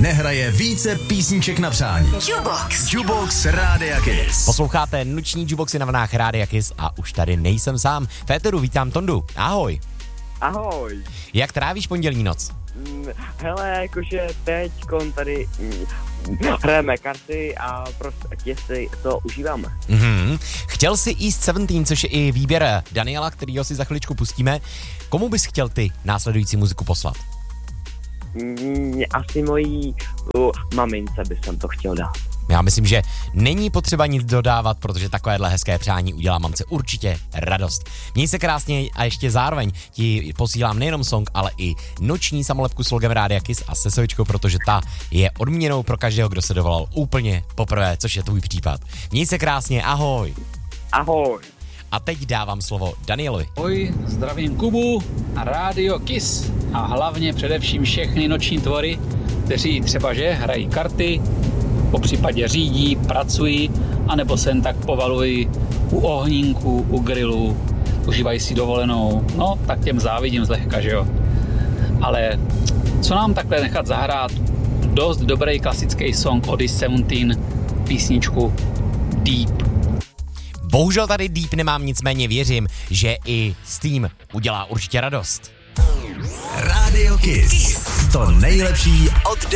nehraje více písniček na přání. Jukebox Rádia Kiss. Posloucháte noční Jukeboxy na vlnách Rádia Kiss a už tady nejsem sám. V éteru vítám Tondu. Ahoj. Ahoj. Jak trávíš pondělní noc? Hele, jakože teďkon tady hrajeme karty a prostě si to užíváme. Chtěl jsi East 17, což je i výběr Daniela, kterýho si za chviličku pustíme. Komu bys chtěl ty následující muziku poslat? Asi mojí mamince bych jsem to chtěl dát. Já myslím, že není potřeba nic dodávat, protože takovéhle hezké přání udělá mamce určitě radost. Měj se krásně a ještě zároveň ti posílám nejenom song, ale i noční samolepku s logem Rádia Kiss a sesovičkou, protože ta je odměnou pro každého, kdo se dovolal úplně poprvé, což je tvůj případ. Měj se krásně, ahoj. Ahoj. A teď dávám slovo Danielovi. Ahoj, zdravím Kubu a Rádio Kiss a hlavně především všechny noční tvory, kteří třeba že hrají karty, po případě řídí, pracují, anebo se jen tak povalují u ohnínků, u grilu, užívají si dovolenou, no tak těm závidím zlehka, že jo. Ale co nám takhle nechat zahrát dost dobrý klasický song od East 17, písničku Deep. Bohužel tady Deep nemám, nicméně věřím, že i Steam udělá určitě radost. Rádio Kiss. To nejlepší od